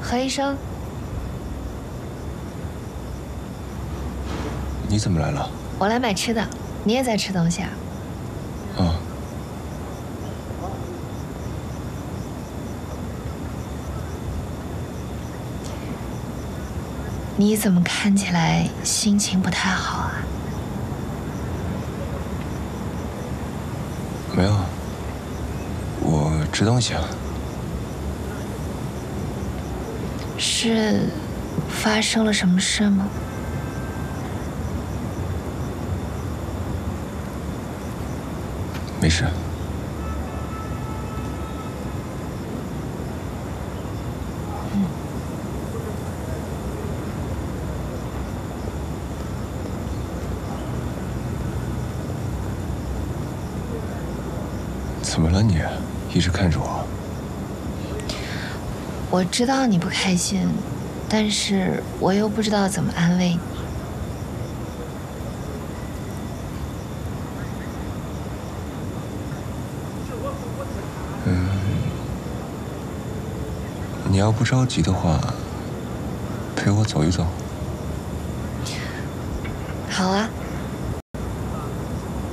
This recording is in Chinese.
何医生， 你怎么来了？ 我来买吃的，你也在吃东西啊？ 啊。 你怎么看起来心情不太好啊？ 没有，我吃东西啊。 是发生了什么事吗？ 没事。怎么了你？一直看着我。 我知道你不开心，但是我又不知道怎么安慰你。 你要不着急的话，陪我走一走。